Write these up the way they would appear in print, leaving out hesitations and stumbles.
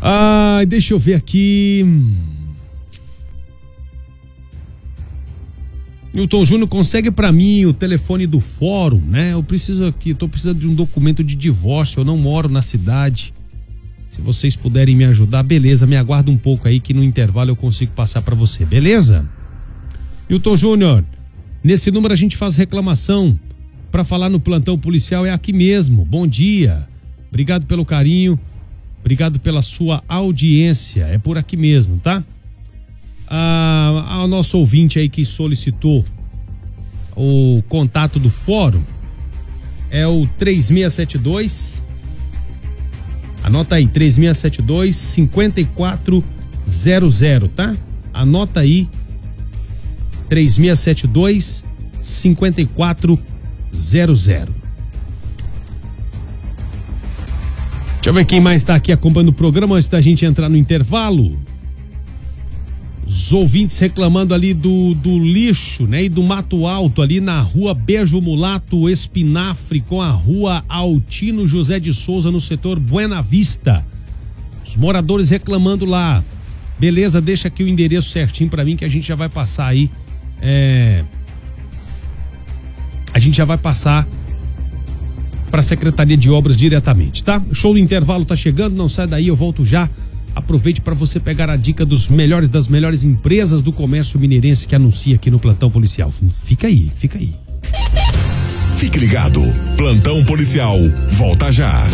Deixa eu ver aqui. Newton Júnior, consegue pra mim o telefone do fórum, né? Eu preciso aqui, tô precisando de um documento de divórcio, eu não moro na cidade. Se vocês puderem me ajudar, beleza, me aguarda um pouco aí que no intervalo eu consigo passar pra você, beleza? Newton Júnior, nesse número a gente faz reclamação pra falar no plantão policial, é aqui mesmo. Bom dia, obrigado pelo carinho, obrigado pela sua audiência, é por aqui mesmo, tá? A nosso ouvinte aí que solicitou o contato do fórum é o 3672, anota aí, 3672-5400, tá? Anota aí, 3672-5400. Deixa eu ver quem mais tá aqui acompanhando o programa antes da gente entrar no intervalo. Os ouvintes reclamando ali do lixo, né? E do mato alto ali na rua Beijo Mulato Espinafre com a rua Altino José de Souza no setor Buena Vista. Os moradores reclamando lá. Beleza, deixa aqui o endereço certinho pra mim que a gente já vai passar aí. A gente já vai passar pra Secretaria de Obras diretamente, tá? O show do intervalo tá chegando, não sai daí, eu volto já. Aproveite para você pegar a dica das melhores empresas do comércio mineirense que anuncia aqui no Plantão Policial. Fica aí, fica aí. Fique ligado, Plantão Policial volta já.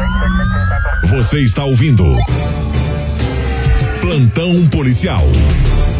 Você está ouvindo Plantão Policial.